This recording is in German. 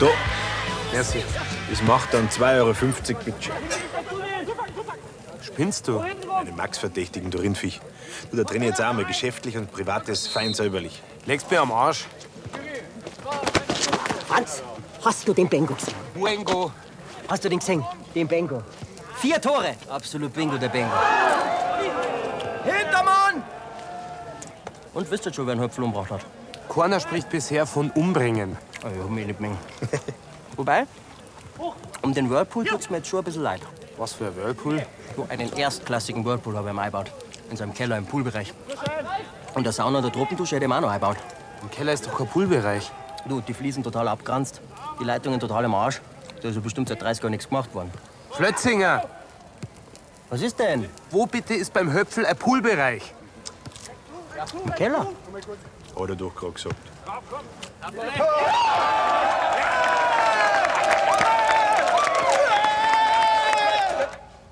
Da. Merci. Das macht dann 2,50 Euro bitte. Spinnst du? Eine Max-Verdächtigen, du Rindviech. Du, da trainiere jetzt auch mal geschäftlich und privates fein säuberlich. Legst mir am Arsch. Franz, hast du den Bengo gesehen? Buengo. Hast du den gesehen? Den Bengo. 4 Tore. Absolut Bingo, der Bengo. Hintermann! Und wisst ihr schon, wer einen Höpfel umgebracht hat? Keiner spricht bisher von umbringen. Oh, ich hab mich nicht mehr. Wobei, um den Whirlpool tut's mir jetzt schon ein bisschen leid. Was für ein Whirlpool? So einen erstklassigen Whirlpool habe ich ihm eingebaut. In seinem Keller im Poolbereich. Und der Sauna und der Trockendusche hätte ich ihm auch noch eingebaut. Im Keller ist doch kein Poolbereich. Du, die Fliesen total abgeranzt. Die Leitungen total im Arsch. Da ist ja bestimmt seit 30 Jahren nichts gemacht worden. Flötzinger! Was ist denn? Wo bitte ist beim Höpfel ein Poolbereich? Im Keller? Hat er doch gerade gesagt.